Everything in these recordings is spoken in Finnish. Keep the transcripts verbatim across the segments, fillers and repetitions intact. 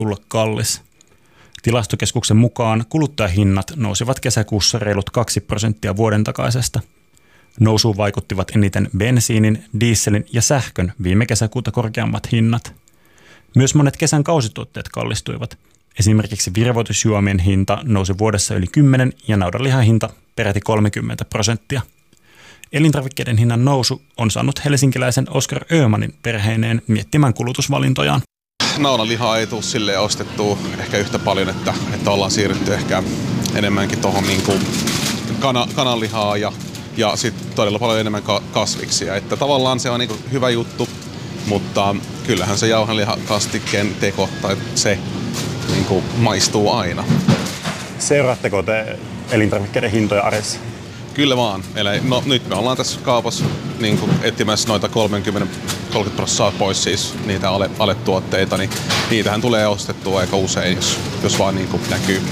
tulla kallis. Tilastokeskuksen mukaan kuluttajahinnat nousivat kesäkuussa reilut kaksi prosenttia vuoden takaisesta. Nousuun vaikuttivat eniten bensiinin, dieselin ja sähkön viime kesäkuuta korkeammat hinnat. Myös monet kesän kausituotteet kallistuivat. Esimerkiksi virvoitusjuomien hinta nousi vuodessa yli kymmenen ja naudanlihan hinta peräti kolmekymmentä prosenttia. Elintarvikkeiden hinnan nousu on saanut helsinkiläisen Oskar Öhmanin perheineen miettimään kulutusvalintojaan. Naudanlihaa ei tule silleen ostettua ehkä yhtä paljon, että, että ollaan siirrytty ehkä enemmänkin tuohon niin kuin kana, kananlihaa ja, ja sitten todella paljon enemmän ka- kasviksia. Että tavallaan se on niin kuin hyvä juttu, mutta kyllähän se jauhanlihakastikkeen teko tai se niin kuin maistuu aina. Seuraatteko te elintarvikkeiden hintoja arjessa? Kyllä vaan. Eli no, nyt me ollaan tässä kaupassa niin kuin etsimässä noita kolmekymmentä prosenttia pois siis niitä ale, aletuotteita, niin niitähän tulee ostettua aika usein, jos, jos vaan niin kuin näkyy.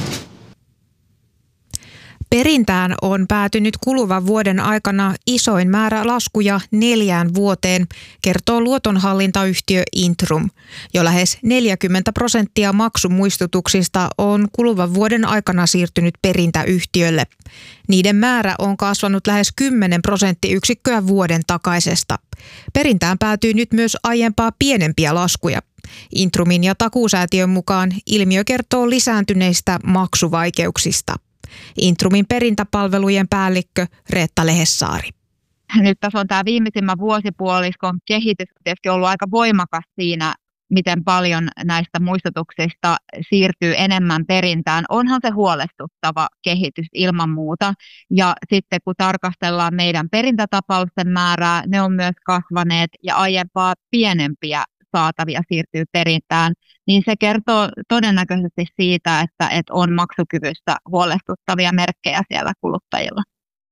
Perintään on päätynyt kuluvan vuoden aikana isoin määrä laskuja neljään vuoteen, kertoo luotonhallintayhtiö Intrum. Jo lähes neljäkymmentä prosenttia maksumuistutuksista on kuluvan vuoden aikana siirtynyt perintäyhtiölle. Niiden määrä on kasvanut lähes kymmenen prosenttiyksikköä vuoden takaisesta. Perintään päätyy nyt myös aiempaa pienempiä laskuja. Intrumin ja takuusäätiön mukaan ilmiö kertoo lisääntyneistä maksuvaikeuksista. Intrumin perintäpalvelujen päällikkö Reetta Lehessaari. Nyt tässä on tämä viimeisimmän vuosipuoliskon kehitys tietysti ollut aika voimakas siinä, miten paljon näistä muistutuksista siirtyy enemmän perintään. Onhan se huolestuttava kehitys ilman muuta. Ja sitten kun tarkastellaan meidän perintätapausten määrää, ne on myös kasvaneet ja aiempaa pienempiä saatavia siirtyy perintään, niin se kertoo todennäköisesti siitä, että, että on maksukyvystä huolestuttavia merkkejä siellä kuluttajilla.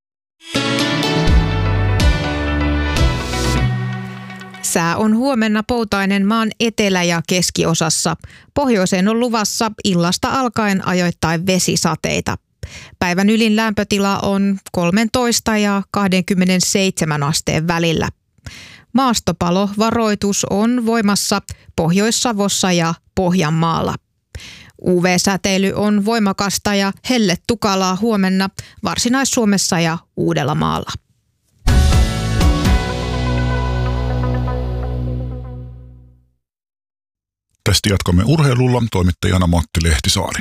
Sää on huomenna poutainen maan etelä- ja keskiosassa. Pohjoiseen on luvassa illasta alkaen ajoittain vesisateita. Päivän ylin lämpötila on kolmetoista ja kaksikymmentäseitsemän asteen välillä. Maastopalovaroitus on voimassa Pohjois-Savossa ja Pohjanmaalla. U V-säteily on voimakasta ja helletukalaa huomenna Varsinais-Suomessa ja Uudellamaalla. Tästä jatkamme urheilulla, toimittajana Matti Lehtisaari.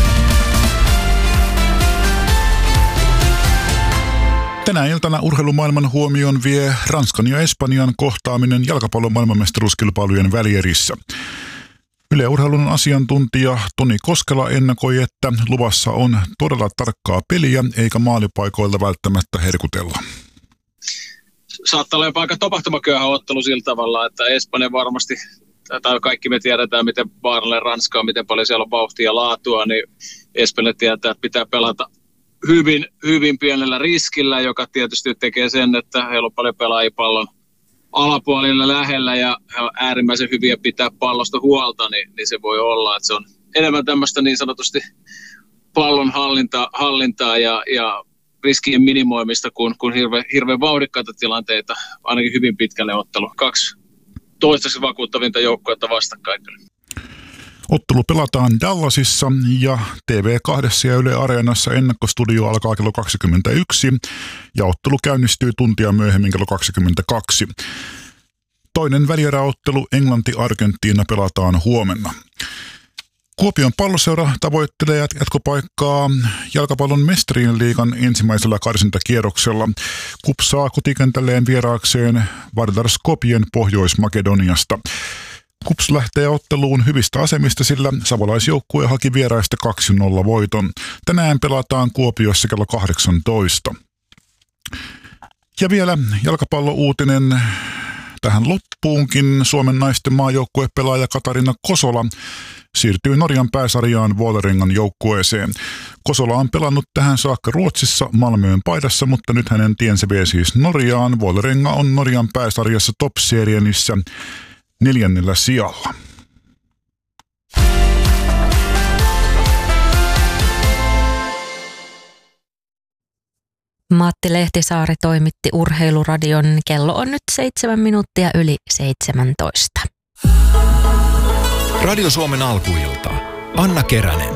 Tänä iltana urheilumaailman huomion vie Ranskan ja Espanjan kohtaaminen jalkapallon maailmanmestaruuskilpailujen välierissä. Yle Urheilun asiantuntija Toni Koskela ennakoi, että luvassa on todella tarkkaa peliä eikä maalipaikoilla välttämättä herkutella. Saattaa olla jopa aika tapahtumaköyhä ottelu sillä tavalla, että Espanja varmasti, tai kaikki me tiedetään, miten vaarallinen Ranska on, miten paljon siellä on vauhtia ja laatua, niin Espanja tietää, että pitää pelata hyvin, hyvin pienellä riskillä, joka tietysti tekee sen, että heillä on paljon pelaajia pallon alapuolilla lähellä ja he on äärimmäisen hyviä pitää pallosta huolta, niin, niin se voi olla, että se on enemmän tämmöistä niin sanotusti pallon hallinta, hallintaa ja, ja riskien minimoimista kuin, kuin hirveän hirve vauhdikkaita tilanteita, ainakin hyvin pitkälle ottelu. Kaksi toistaiseksi vakuuttavinta joukkuetta vastakkain. Ottelu pelataan Dallasissa ja T V kaksi ja Yle Areenassa ennakkostudio alkaa kello kaksikymmentäyksi ja ottelu käynnistyy tuntia myöhemmin kello kaksikymmentäkaksi. Toinen välieräottelu Englanti-Argentiina pelataan huomenna. Kuopion Palloseura tavoittelee jatkopaikkaa jalkapallon mestarien liigan ensimmäisellä karsintakierroksella. K U P saa kotikentälleen vieraakseen Vardar Skopjen Pohjois-Makedoniasta. K U P S lähtee otteluun hyvistä asemista, sillä savolaisjoukkue haki vieraista kaksi nolla voiton. Tänään pelataan Kuopiossa kello kahdeksantoista. Ja vielä jalkapallouutinen tähän loppuunkin. Suomen naisten maajoukkuepelaaja Katarina Kosola siirtyy Norjan pääsarjaan Vålerengan joukkueeseen. Kosola on pelannut tähän saakka Ruotsissa Malmöön paidassa, mutta nyt hänen tiensä vie siis Norjaan. Vålerenga on Norjan pääsarjassa Top-serienissä neljännellä sijalla. Matti Lehtisaari toimitti Urheiluradion. Kello on nyt seitsemän minuuttia yli seitsemäntoista. Radio Suomen alkuilta. Anna Keränen.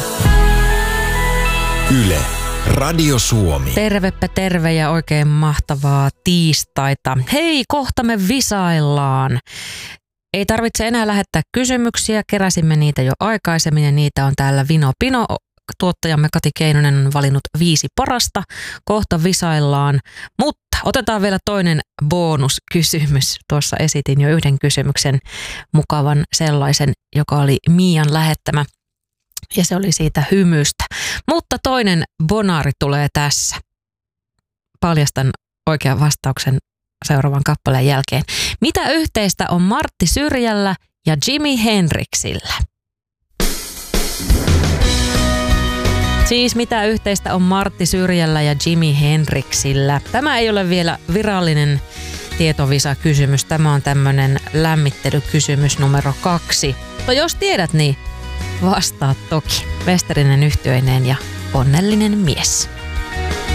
Yle. Radio Suomi. Tervepä terve ja oikein mahtavaa tiistaita. Hei, kohta me visaillaan. Ei tarvitse enää lähettää kysymyksiä, keräsimme niitä jo aikaisemmin ja niitä on täällä Vino Pino. Tuottajamme Kati Keinonen on valinnut viisi parasta. Kohta visaillaan, mutta otetaan vielä toinen bonuskysymys. Tuossa esitin jo yhden kysymyksen, mukavan sellaisen, joka oli Mian lähettämä. Ja se oli siitä hymystä. Mutta toinen bonaari tulee tässä. Paljastan oikean vastauksen seuraavan kappaleen jälkeen. Mitä yhteistä on Martti Syrjällä ja Jimi Hendrixillä? Siis mitä yhteistä on Martti Syrjällä ja Jimi Hendrixillä? Tämä ei ole vielä virallinen tietovisa-kysymys. Tämä on tämmöinen lämmittelykysymys numero kaksi. Mutta jos tiedät, niin vastaa toki. Mestarinen yhtyeineen ja onnellinen mies.